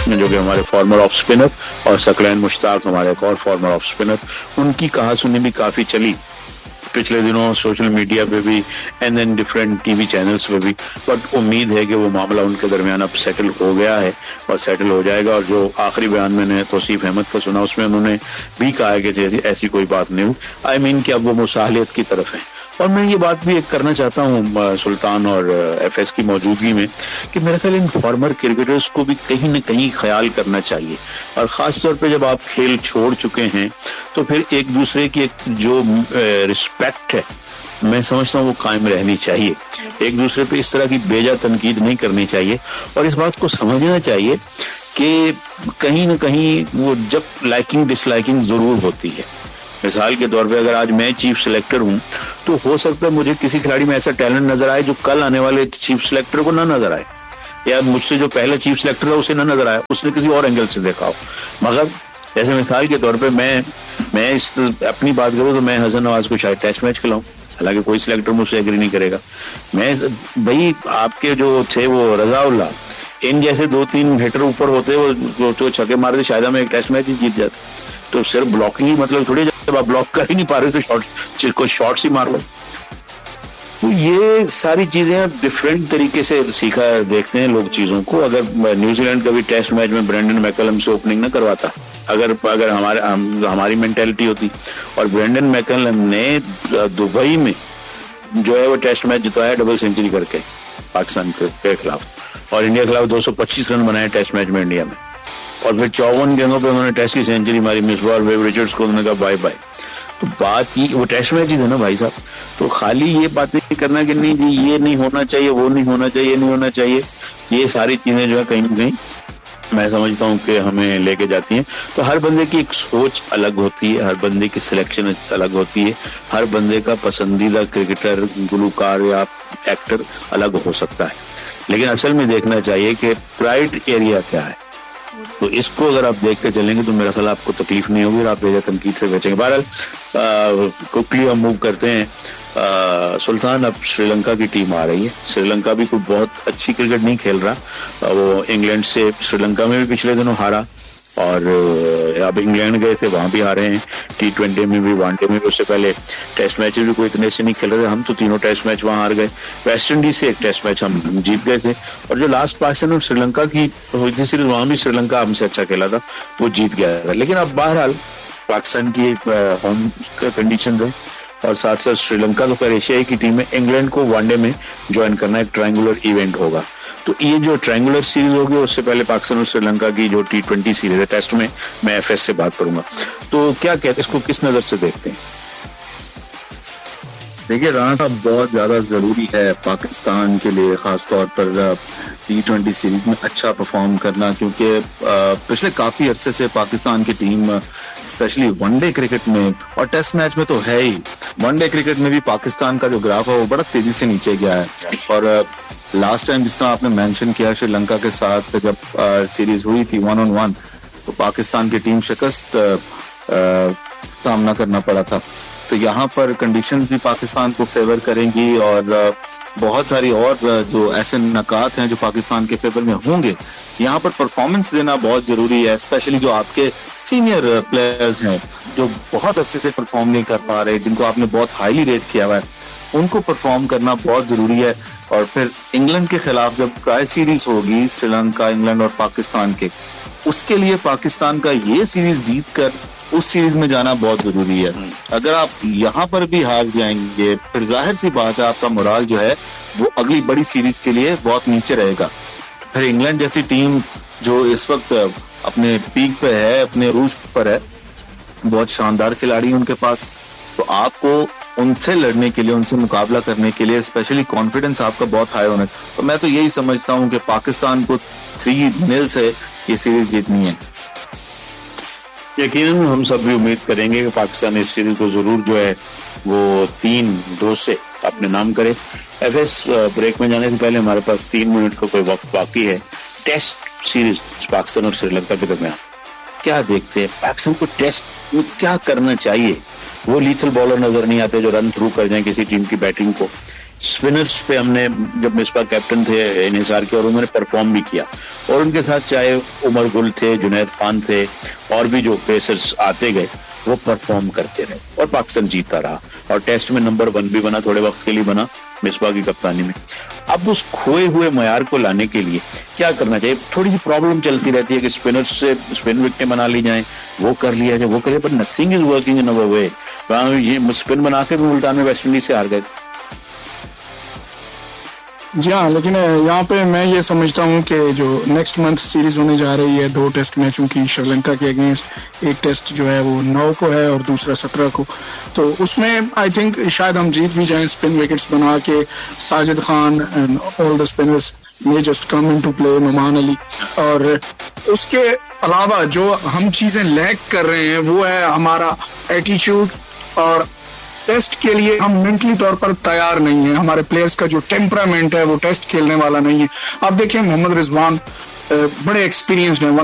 जो कि हमारे फॉर्मर ऑफ स्पिनर, और सकलैन मुश्ताक हमारे एक और फॉर्मर ऑफ स्पिनर, उनकी कहासुनी भी काफी चली पिछले दिनों सोशल मीडिया पे भी and then different TV channels पे भी। बट उम्मीद है कि वो मामला उनके दरमियान अब सेटल हो गया है और सेटल हो जाएगा। और जो आखिरी बयान मैंने तौसीफ अहमद का सुना, उसमें उन्होंने भी कहा है कि जैसे ऐसी कोई बात नहीं हुई। आई मीन कि अब वो मुसाहलियत की तरफ है। और मैं ये बात भी एक करना चाहता हूँ सुल्तान और एफएस की मौजूदगी में कि मेरे ख्याल इन फॉर्मर क्रिकेटर्स को भी कहीं न कहीं ख्याल करना चाहिए, और खास तौर पे जब आप खेल छोड़ चुके हैं तो फिर एक दूसरे की एक जो रिस्पेक्ट है, मैं समझता हूँ वो कायम रहनी चाहिए। एक दूसरे पे इस तरह की बेजा तनकीद नहीं करनी चाहिए, और इस बात को समझना चाहिए कि कहीं न कहीं वो जब लाइकिंग डिसलाइकिंग जरूर होती है। मिसाल के तौर पे अगर आज मैं चीफ सिलेक्टर हूं तो हो सकता है मुझे किसी खिलाड़ी में ऐसा टैलेंट नजर आए जो कल आने वाले चीफ सिलेक्टर को ना नजर आए, या मुझसे जो पहला चीफ सिलेक्टर था उसे ना नजर आए, उसने किसी और एंगल से देखा हो। मगर जैसे मिसाल के तौर पे मैं इस अपनी बात करूं तो मैं हसन नवाज को शायद टेस्ट मैच खिलाऊं, हालांकि कोई सिलेक्टर मुझसे एग्री नहीं करेगा। मैं भाई आपके जो थे वो रजाउल्लाह, इन जैसे 2-3 हिटर ऊपर होते वो तो छक्के मारते, शायद हम एक टेस्ट मैच ही जीत जाते। तो सिर्फ ब्लॉकिंग ही मतलब थोड़ी, जब आप ब्लॉक कर ही नहीं पा रहे तो कोई शॉट्स ही मार लो। तो ये सारी चीजें डिफरेंट तरीके से सीखा देखते हैं लोग चीजों को। अगर न्यूजीलैंड कभी टेस्ट मैच में ब्रेंडन मैकलम से ओपनिंग ना करवाता, अगर हमारी मेंटेलिटी होती, और ब्रेंडन मैकलम ने दुबई में जो है वो टेस्ट मैच जितवाया डबल सेंचुरी करके पाकिस्तान के खिलाफ, और इंडिया के खिलाफ 225 रन बनाए टेस्ट मैच में इंडिया में, और फिर 54 गेंदों पे उन्होंने टेस्ट की सेंचुरी मारी मिसबाह और वेव रिचर्ड्स को उन्होंने कहा बाय बाय। तो बात ही वो टेस्ट मैच ही थे ना भाई साहब। तो खाली ये बातें करना कि नहीं जी ये नहीं होना चाहिए, वो नहीं होना चाहिए, ये नहीं होना चाहिए, ये सारी चीजें जो है कहीं ना कहीं मैं समझता हूँ कि हमें लेके जाती हैं। तो हर बंदे की एक सोच अलग होती है, हर बंदे की सिलेक्शन अलग होती है, हर बंदे का पसंदीदा क्रिकेटर, गुलूकार या एक्टर अलग हो सकता है, लेकिन असल में देखना चाहिए कि प्राइड एरिया क्या है। तो इसको अगर आप देख के चलेंगे तो मेरा ख्याल आपको तकलीफ नहीं होगी और आप बेजा तनकीद से बचेंगे। बहरहाल क्विकली हम मूव करते हैं। सुल्तान, अब श्रीलंका की टीम आ रही है। श्रीलंका भी कोई बहुत अच्छी क्रिकेट नहीं खेल रहा, वो इंग्लैंड से श्रीलंका में भी पिछले दिनों हारा, और अब इंग्लैंड गए थे वहां भी हारे हैं, T20 में भी, वनडे में भी। उससे पहले टेस्ट मैचेस भी कोई इतने से नहीं खेल रहे थे, हम तो तीनों टेस्ट मैच वहां हार गए। वेस्ट इंडीज से एक टेस्ट मैच हम जीत गए थे, और जो लास्ट पाकिस्तान और श्रीलंका की हुई थी सीरीज, वहां भी श्रीलंका हमसे अच्छा खेला था, वो जीत गया था। लेकिन अब बहरहाल पाकिस्तान की होम कंडीशन है, और साथ साथ श्रीलंका तो खैर एशियाई की टीम है, इंग्लैंड को वनडे में ज्वाइन करना, एक ट्रायंगुलर इवेंट होगा। तो ये जो ट्रायंगुलर सीरीज होगी, उससे पहले पाकिस्तान और श्रीलंका की जो T20 सीरीज है टेस्ट में, मैं एफएस से बात करूंगा। तो क्या कहते हैं, इसको किस नजर से देखते हैं? देखिए राना साहब, बहुत ज्यादा जरूरी है पाकिस्तान के लिए खासतौर पर T20 सीरीज में अच्छा परफॉर्म करना, क्योंकि पिछले काफी अरसे से पाकिस्तान की टीम स्पेशली वनडे क्रिकेट में, और टेस्ट मैच में तो है ही, वनडे क्रिकेट में भी पाकिस्तान का जो ग्राफ है वो बड़ा तेजी से नीचे गया है। और लास्ट टाइम जिस तरह आपने मेंशन किया, श्रीलंका के साथ जब सीरीज हुई थी 1-on-1, तो पाकिस्तान की टीम शिकस्त सामना करना पड़ा था। तो यहाँ पर कंडीशंस भी पाकिस्तान को फेवर करेंगी, और बहुत सारी और जो ऐसे नकात हैं जो पाकिस्तान के फेवर में होंगे। यहाँ पर परफॉर्मेंस देना बहुत जरूरी है, स्पेशली जो आपके सीनियर प्लेयर्स हैं जो बहुत अच्छे से परफॉर्म नहीं कर पा रहे, जिनको आपने बहुत हाईली रेट किया हुआ है, उनको परफॉर्म करना बहुत जरूरी है। और फिर इंग्लैंड के खिलाफ जब ट्राई सीरीज होगी श्रीलंका, इंग्लैंड और पाकिस्तान के, उसके लिए पाकिस्तान का ये सीरीज जीत कर उस सीरीज में जाना बहुत जरूरी है। अगर आप यहाँ पर भी हार जाएंगे, फिर जाहिर सी बात है आपका मोराल जो है वो अगली बड़ी सीरीज के लिए बहुत नीचे रहेगा। फिर इंग्लैंड जैसी टीम जो इस वक्त अपने पीक पे है, अपने रूज पर है, बहुत शानदार खिलाड़ी हैं उनके पास, तो आपको उनसे लड़ने के लिए, उनसे मुकाबला करने के लिए स्पेशली कॉन्फिडेंस आपका बहुत हाई होना है। तो मैं तो यही समझता हूँ कि पाकिस्तान को 3-0 से ये सीरीज जीतनी है। यकीनन हम सब भी उम्मीद करेंगे कि पाकिस्तान इस सीरीज को जरूर जो है वो 3-2 से अपने नाम करे। एफएस, ब्रेक में जाने से पहले हमारे पास 3 मिनट का कोई वक्त बाकी है। टेस्ट सीरीज पाकिस्तान और श्रीलंका के दरमियान क्या देखते हैं? पाकिस्तान को टेस्ट में क्या करना चाहिए? वो लीथल बॉलर नजर नहीं आते जो रन थ्रू कर जाए किसी टीम की बैटिंग को, स्पिनर्स पे हमने, जब मिसबा कैप्टन थे इन्हिसार के, और उन्होंने परफॉर्म भी किया, और उनके साथ चाहे उमर गुल थे, जुनैद खान थे, और भी जो पेसर्स आते गए वो परफॉर्म करते रहे और पाकिस्तान जीतता रहा, और टेस्ट में नंबर 1 भी बना, थोड़े वक्त के लिए बना मिसबा की कप्तानी में। अब उस खोए हुए मयार को लाने के लिए क्या करना चाहिए? थोड़ी सी प्रॉब्लम चलती रहती है कि स्पिनर्स से स्पिन विकेटें बना ली जाएं, वो कर लिया जाए, वो करे, पर नथिंग इज वर्किंग इन अवर वे। ये स्पिन बना के भी मुल्तान में वेस्ट इंडीज से हार गए। जी हाँ, लेकिन यहाँ पे मैं ये समझता हूँ कि जो नेक्स्ट मंथ सीरीज होने जा रही है 2 टेस्ट मैचों की श्रीलंका के अगेंस्ट, एक टेस्ट जो है वो 9 को है और दूसरा 17 को, तो उसमें आई थिंक शायद हम जीत भी जाएं स्पिन विकेट्स बना के। Sajid Khan and all the spinners may just come into play, Numan Ali. और उसके अलावा जो हम चीजें लैक कर रहे हैं वो है हमारा एटीट्यूड, और टेस्ट के लिए हम मेंटली तौर पर तैयार नहीं है। हमारे प्लेयर्स का जो टेम्परामेंट है वो टेस्ट खेलने वाला नहीं है। आप देखिए मोहम्मद रिजवान बड़े एक्सपीरियंस्ड हैं, वन